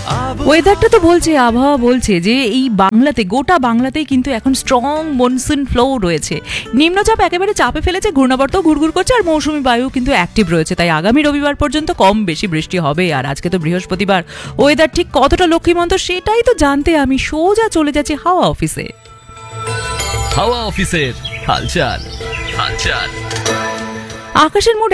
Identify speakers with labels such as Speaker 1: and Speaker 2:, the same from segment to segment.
Speaker 1: ওয়েদারটা তো বলছে, আবহাওয়া বলছে যে এই বাংলাতে, গোটা বাংলাতেই কিন্তু এখন স্ট্রং মনসুন ফ্লো রয়েছে। নিম্নচাপ একেবারে চাপে ফেলেছে, ঘূর্ণাবর্ত ঘুরঘুর করছে, আর মৌসুমী বায়ু কিন্তু অ্যাক্টিভ রয়েছে। তাই আগামী রবিবার পর্যন্ত কম বেশি বৃষ্টি হবে। আর আজকে তো বৃহস্পতিবার, ওয়েদার ঠিক কতটা লক্ষ্মীমন্ত সেটাই তো জানতে আমি সোজা চলে যাচ্ছি হাওয়া অফিসে।
Speaker 2: হাওয়া অফিসের হালচাল হালচাল।
Speaker 1: আকাশের মুড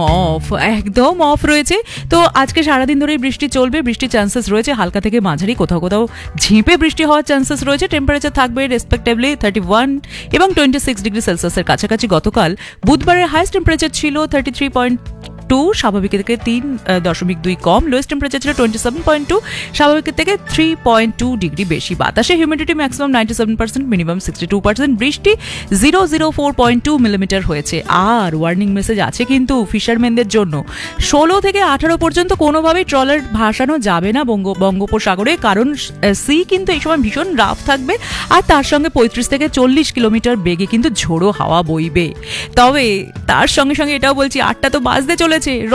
Speaker 1: একদম অফ রয়েছে। তো আজকে সারাদিন ধরেই বৃষ্টি চলবে, বৃষ্টির চান্সেস রয়েছে হালকা থেকে মাঝারি, কোথাও কোথাও ঝিঁপে বৃষ্টি হওয়ার চান্সেস রয়েছে। টেম্পারেচার থাকবে রেসপেক্টিভলি 31 এবং 26 ডিগ্রি সেলসিয়াসের কাছাকাছি। গতকাল বুধবারের হাইস্ট টেম্পারেচার ছিল 33.2, স্বাভাবিকের থেকে 3.2 কম। লোয়েস্ট টেম্পারেচার ছিল 27.2, স্বাভাবিকের থেকে 3.2 ডিগ্রি বেশি। বাতাসে হিউমিডিটি ম্যাক্সিমাম 97%, মিনিমাম 62%। বৃষ্টি 004.2 মিলিমিটার হয়েছে। আর ওয়ার্নিং মেসেজ আছে কিন্তু ফিশারম্যানদের জন্য। 16 থেকে 18 পর্যন্ত কোনোভাবেই ট্রলার ভাসানো যাবে না বঙ্গোপসাগরে, কারণ সি কিন্তু এই সময় ভীষণ রাফ থাকবে। আর তার সঙ্গে 35 থেকে 40 কিলোমিটার বেগে কিন্তু ঝোড়ো হাওয়া বইবে। তবে তার সঙ্গে সঙ্গে এটাও বলছি, 8টা তো বাজতে চলেছে।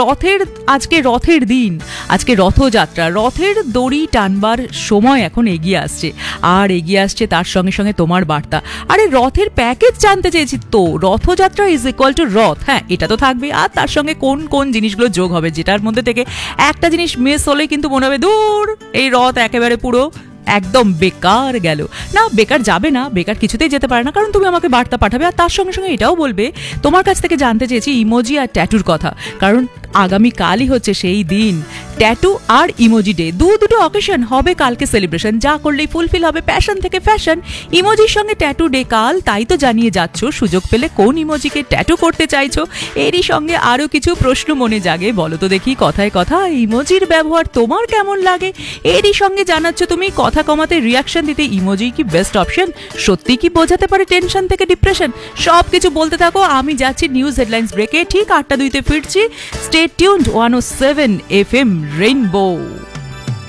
Speaker 1: আজকে রথের দিন, আজকে রথযাত্রা। রথের দড়ি টানবার সময় এখন এগিয়ে আসছে, আর এগিয়ে আসছে তার সঙ্গে সঙ্গে তোমার বার্তা। আরে রথের প্যাকেজ জানতে চেয়েছি তো। রথযাত্রা ইজ ইকুয়াল টু রথ, হ্যাঁ এটা তো থাকবে। আর তার সঙ্গে কোন কোন জিনিসগুলো যোগ হবে, যেটার মধ্যে থেকে একটা জিনিস মিস হলে কিন্তু মনে হবে দূর, এই রথ একেবারে পুরো একদম বেকার গেল। না, বেকার যাবে না, বেকার কিছুতেই যেতে পারে না, কারণ তুমি আমাকে বার্তা পাঠাবে। আর তার সঙ্গে সঙ্গে এটাও বলবে, তোমার কাছ থেকে জানতে চেয়েছি ইমোজি আর ট্যাটুর কথা, কারণ আগামীকালই হচ্ছে সেই দিন, ট্যাটু আর ইমোজি ডে। দুটো অকেশন হবে কালকে সেলিব্রেশন, যা করলেই ফুলফিল হবে প্যাশন থেকে ফ্যাশন। ইমোজির সঙ্গে ট্যাটু ডে কাল, তাই তো জানিয়ে যাচ্ছ সুযোগ পেলে কোন ইমোজিকে ট্যাটু করতে চাইছো। এরই সঙ্গে আরো কিছু প্রশ্ন মনে জাগে, বলো তো দেখি কথায় কথা ইমোজির ব্যবহার তোমার কেমন লাগে। এরই সঙ্গে জানাচ্ছ তুমি কথা কমাতে, রিয়াকশন দিতে ইমোজি কি বেস্ট অপশন, সত্যি কি বোঝাতে পারে টেনশন থেকে ডিপ্রেশন। সবকিছু বলতে থাকো, আমি যাচ্ছি নিউজ হেডলাইন্স ব্রেকে। ঠিক 8টা 2 ফিরছি। Stay tuned 107 FM rainbow.